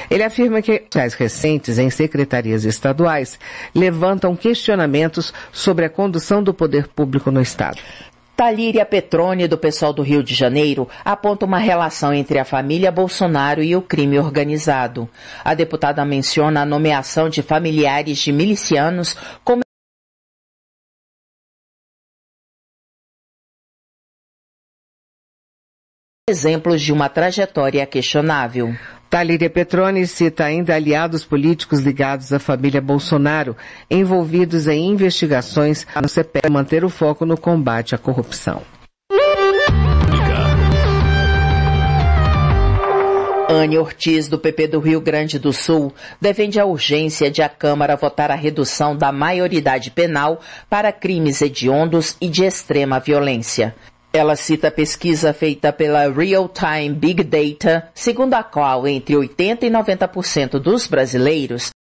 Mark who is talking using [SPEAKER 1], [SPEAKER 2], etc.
[SPEAKER 1] Ele afirma que as recentes em secretarias estaduais levantam questionamentos sobre a condução do poder público no Estado.
[SPEAKER 2] Talíria Petroni, do PSOL do Rio de Janeiro, aponta uma relação entre a família Bolsonaro e o crime organizado. A deputada menciona a nomeação de familiares de milicianos como exemplos de uma trajetória questionável.
[SPEAKER 1] Talíria Petroni cita ainda aliados políticos ligados à família Bolsonaro, envolvidos em investigações no CPE para manter o foco no combate à corrupção.
[SPEAKER 2] Anne Ortiz, do PP do Rio Grande do Sul, defende a urgência de a Câmara votar a redução da maioridade penal para crimes hediondos e de extrema violência. Ela cita a pesquisa feita pela Real Time Big Data, segundo a qual entre 80% e 90% dos brasileiros